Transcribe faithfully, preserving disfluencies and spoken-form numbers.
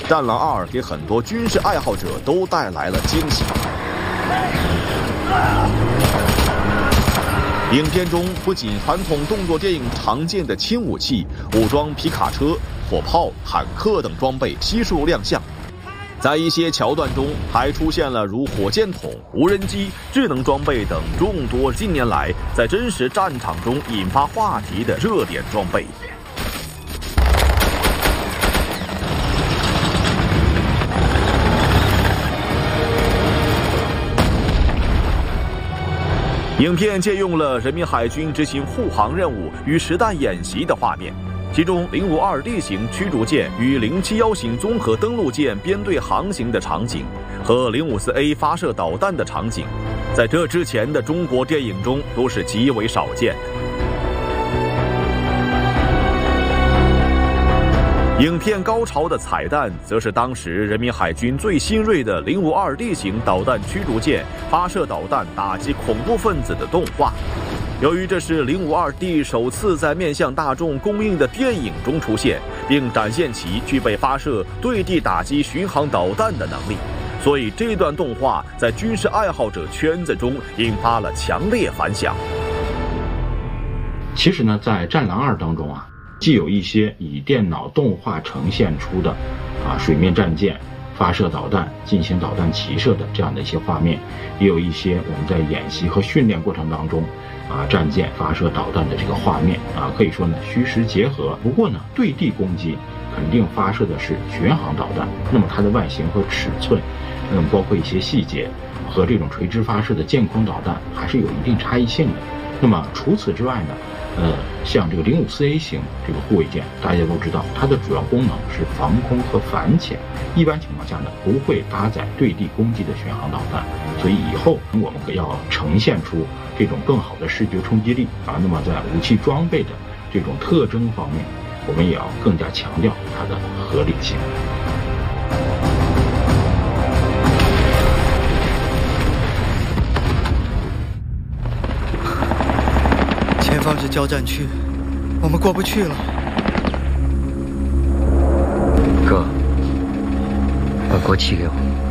战狼二》给很多军事爱好者都带来了惊喜。影片中不仅传统动作电影常见的轻武器、武装皮卡车、火炮、坦克等装备悉数亮相，在一些桥段中还出现了如火箭筒、无人机、智能装备等众多近年来在真实战场中引发话题的热点装备。影片借用了人民海军执行护航任务与实弹演习的画面，其中零五二 D 型驱逐舰与零七一型综合登陆舰编队航行的场景，和零五四 A 发射导弹的场景，在这之前的中国电影中都是极为少见的。影片高潮的彩蛋，则是当时人民海军最新锐的零五二 D 型导弹驱逐舰发射导弹打击恐怖分子的动画。由于这是零五二 D 首次在面向大众公映的电影中出现，并展现其具备发射对地打击巡航导弹的能力，所以这段动画在军事爱好者圈子中引发了强烈反响。 其实呢，在《战狼二》当中啊，既有一些以电脑动画呈现出的啊水面战舰发射导弹进行导弹齐射的这样的一些画面，也有一些我们在演习和训练过程当中啊战舰发射导弹的这个画面啊，可以说呢虚实结合。不过呢，对地攻击肯定发射的是巡航导弹，那么它的外形和尺寸，那么包括一些细节和这种垂直发射的舰空导弹还是有一定差异性的。那么除此之外呢，呃，像这个零五四 A 型这个护卫舰，大家都知道它的主要功能是防空和反潜，一般情况下呢不会搭载对地攻击的巡航导弹，所以以后我们要呈现出这种更好的视觉冲击力啊，那么在武器装备的这种特征方面，我们也要更加强调它的合理性。 前方是交战区，我们过不去了。 哥，把国旗给我。